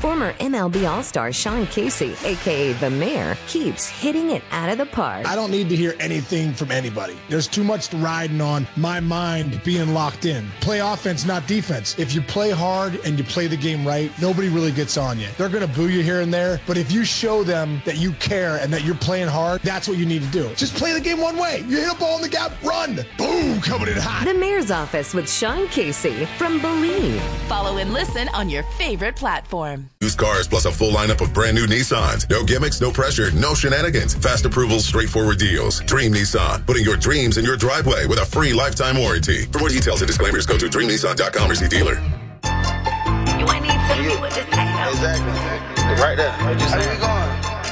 Former MLB All-Star Sean Casey, a.k.a. The Mayor, keeps hitting it out of the park. I don't need to hear anything from anybody. There's too much riding on my mind being locked in. Play offense, not defense. If you play hard and you play the game right, nobody really gets on you. They're going to boo you here and there, but if you show them that you care and that you're playing hard, that's what you need to do. Just play the game one way. You hit a ball in the gap, run. Boom, coming in hot. The Mayor's Office with Sean Casey from Believe. Follow and listen on your favorite platform. Used cars plus a full lineup of brand new Nissans. No gimmicks, no pressure, no shenanigans. Fast approvals, straightforward deals. Dream Nissan. Putting your dreams in your driveway with a free lifetime warranty. For more details and disclaimers, go to dreamnissan.com or see dealer. You ain't need to be with this. Exactly. Right there. How you going?